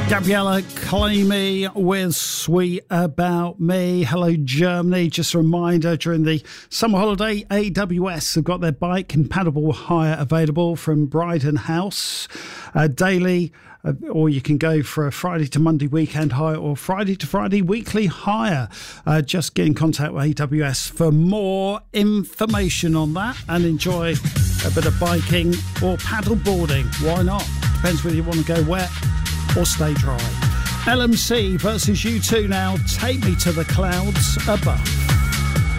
Gabriella Claimy with Sweet About Me. Hello, Germany. Just a reminder, during the summer holiday, AWS have got their bike compatible hire available from Bryden House daily, or you can go for a Friday to Monday weekend hire or Friday to Friday weekly hire. Just get in contact with AWS for more information on that and enjoy a bit of biking or paddle boarding. Why not? Depends whether you want to go wet or stay dry. LMC versus U2 now. Take Me to the Clouds Above.